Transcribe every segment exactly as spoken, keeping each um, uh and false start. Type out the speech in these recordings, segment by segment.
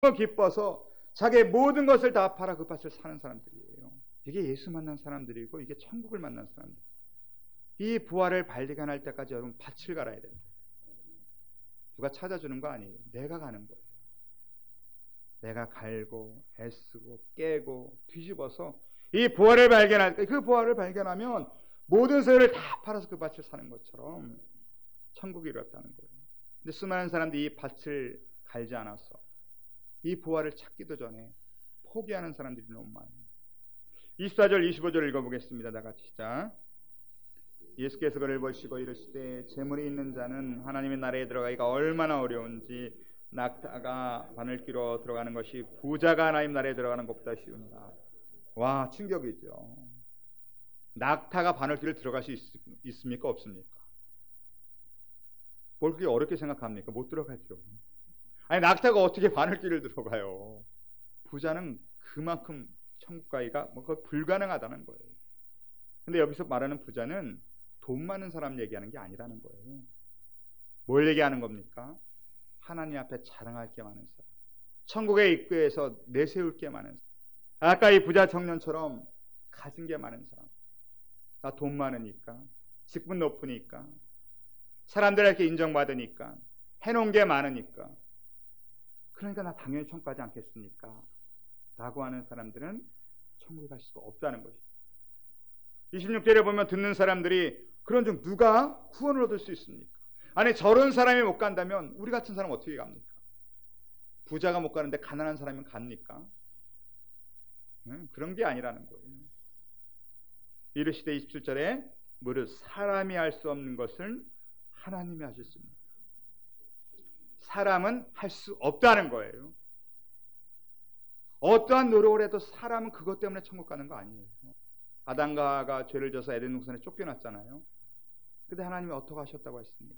기뻐서 자기의 모든 것을 다 팔아 그 밭을 사는 사람들이에요. 이게 예수 만난 사람들이고 이게 천국을 만난 사람들. 이 부활을 발견할 때까지 여러분 밭을 갈아야 됩니다. 누가 찾아주는 거 아니에요. 내가 가는 거예요. 내가 갈고 애쓰고 깨고 뒤집어서 이 부활을 발견할 때, 그 부활을 발견하면 모든 소유를 다 팔아서 그 밭을 사는 것처럼 천국이 이뤘다는 거예요. 근데 수많은 사람들이 이 밭을 갈지 않아서 이 부활을 찾기도 전에 포기하는 사람들이 너무 많아요. 이십사 절 이십오 절 읽어보겠습니다. 다 같이 시작. 예수께서 그를 보시고 이르시되 재물이 있는 자는 하나님의 나라에 들어가기가 얼마나 어려운지 낙타가 바늘귀로 들어가는 것이 부자가 하나님 나라에 들어가는 것보다 쉬운다. 와, 충격이죠. 낙타가 바늘귀를 들어갈 수 있, 있습니까? 없습니까? 뭘 그렇게 어렵게 생각합니까? 못 들어가죠. 아니, 낙타가 어떻게 바늘귀를 들어가요? 부자는 그만큼 천국 가기가 뭐 거의 불가능하다는 거예요. 근데 여기서 말하는 부자는 돈 많은 사람 얘기하는 게 아니라는 거예요. 뭘 얘기하는 겁니까? 하나님 앞에 자랑할 게 많은 사람, 천국의 입구에서 내세울 게 많은 사람. 아까 이 부자 청년처럼 가진 게 많은 사람. 나 돈 많으니까, 직분 높으니까, 사람들에게 인정받으니까, 해놓은 게 많으니까, 그러니까 나 당연히 천국 가지 않겠습니까? 라고 하는 사람들은 천국에 갈 수가 없다는 것이죠. 이십육 절에 보면 듣는 사람들이 그런 중 누가 구원을 얻을 수 있습니까? 아니, 저런 사람이 못 간다면 우리 같은 사람은 어떻게 갑니까? 부자가 못 가는데 가난한 사람은 갑니까? 응? 그런 게 아니라는 거예요. 이르시되 이십칠 절에 무릇 사람이 할 수 없는 것을 하나님이 하셨습니다. 사람은 할 수 없다는 거예요. 어떠한 노력을 해도 사람은 그것 때문에 천국 가는 거 아니에요. 아담과 하와가 죄를 져서 에덴 동산에 쫓겨났잖아요. 근데 하나님이 어떻게 하셨다고 했습니까?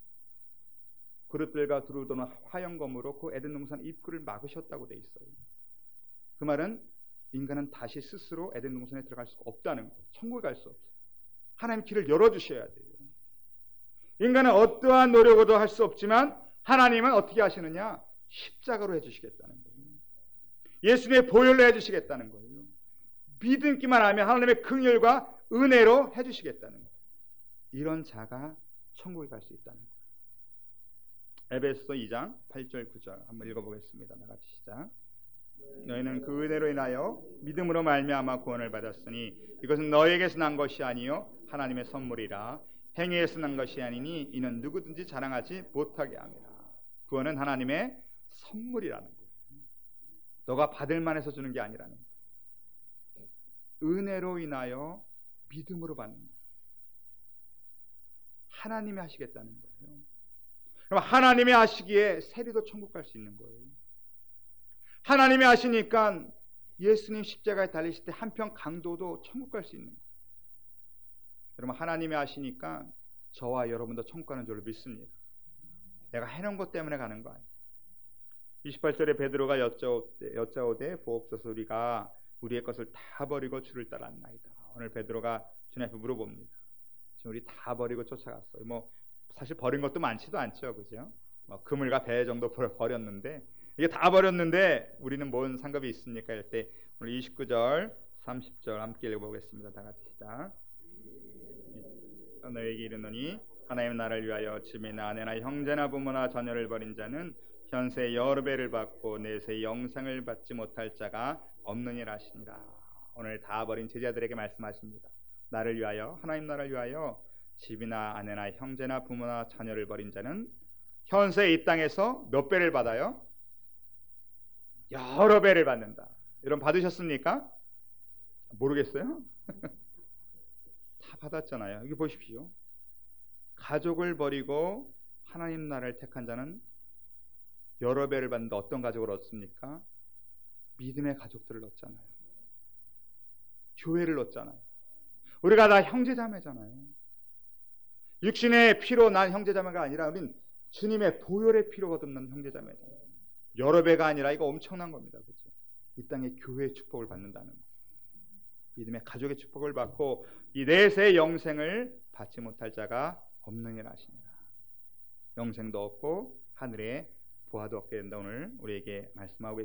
그릇들과 두루도는 화영검으로 그 에덴 동산 입구를 막으셨다고 돼 있어요. 그 말은 인간은 다시 스스로 에덴 동산에 들어갈 수가 없다는 거예요. 천국에 갈 수 없어요. 하나님 길을 열어주셔야 돼요. 인간은 어떠한 노력으로도 할 수 없지만 하나님은 어떻게 하시느냐? 십자가로 해주시겠다는 거예요. 예수님의 보혈로 해주시겠다는 거예요. 믿음기만 하면 하나님의 긍휼과 은혜로 해주시겠다는 거예요. 이런 자가 천국에 갈 수 있다는 거예요. 에베소서 이 장 팔 절 구 절 한번 읽어보겠습니다. 다 같이 시작. 너희는 그 은혜로 인하여 믿음으로 말미암아 구원을 받았으니 이것은 너희에게서 난 것이 아니요 하나님의 선물이라. 행위에서 난 것이 아니니 이는 누구든지 자랑하지 못하게 함이라. 구원은 하나님의 선물이라는 거예요. 너가 받을 만해서 주는 게 아니라는 거예요. 은혜로 인하여 믿음으로 받는 거예요. 하나님이 하시겠다는 거예요. 그럼 하나님이 하시기에 세리도 천국 갈 수 있는 거예요. 하나님이 하시니까 예수님 십자가에 달리실 때 한편 강도도 천국 갈 수 있는 거예요. 여러분, 하나님이 하시니까 저와 여러분도 천국 가는 줄로 믿습니다. 내가 해놓은 것 때문에 가는 거 아니에요. 이십팔 절에 베드로가 여짜오되, 여짜오되 보옵소서 우리가 우리의 것을 다 버리고 주를 따랐나이다. 오늘 베드로가 주님 앞에 물어봅니다. 지금 우리 다 버리고 쫓아갔어요. 뭐 사실 버린 것도 많지도 않죠, 그죠? 뭐 그물과 배 정도 버렸는데 이게 다 버렸는데 우리는 뭔 상관이 있습니까? 할 때 오늘 이십구 절, 삼십 절 함께 읽어보겠습니다. 다 같이 시작. 너에게 이르노니 하나님 나라를 위하여 집이나 아내나 형제나 부모나 자녀를 버린 자는 현세 여러 배를 받고 내세 영생을 받지 못할 자가 없느니라 하시니라. 오늘 다 버린 제자들에게 말씀하십니다. 나를 위하여, 하나님 나라를 위하여 집이나 아내나 형제나 부모나 자녀를 버린 자는 현세 이 땅에서 몇 배를 받아요? 여러 배를 받는다. 여러분 받으셨습니까? 모르겠어요? 다 받았잖아요. 여기 보십시오. 가족을 버리고 하나님 나라를 택한 자는 여러 배를 받는다. 어떤 가족을 얻습니까? 믿음의 가족들을 얻잖아요. 교회를 얻잖아요. 우리가 다 형제자매잖아요. 육신의 피로 난 형제자매가 아니라 우린 주님의 보혈의 피로 거듭난 형제자매잖아요. 여러 배가 아니라 이거 엄청난 겁니다. 그렇죠? 이 땅에 교회의 축복을 받는다는 거. 믿음의 가족의 축복을 받고 이 내세 영생을 받지 못할 자가 없느니라 하시니라. 영생도 없고 하늘에 부하도 얻게 된다 오늘 우리에게 말씀하고 계십니다.